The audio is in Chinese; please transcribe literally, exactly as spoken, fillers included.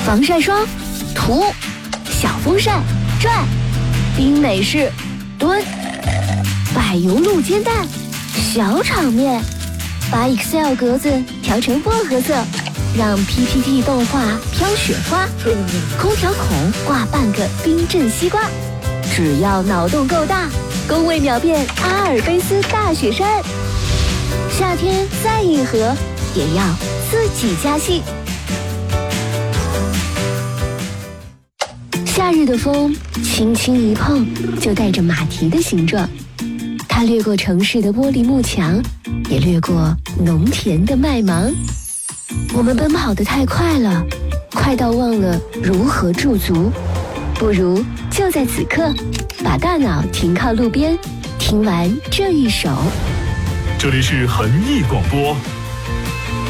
防晒霜，涂；小风扇，转；冰美式，蹲；柏油路煎蛋，小场面。把 Excel 格子调成薄荷色，让 P P T 动画飘雪花，空调孔挂半个冰镇西瓜。只要脑洞够大，工位秒变阿尔卑斯大雪山。夏天再硬核，也要自己加戏。夏日的风，轻轻一碰就带着马蹄的形状。它掠过城市的玻璃幕墙，也掠过农田的麦芒。我们奔跑得太快了，快到忘了如何驻足。不如就在此刻，把大脑停靠路边，听完这一首。 这里是恒艺广播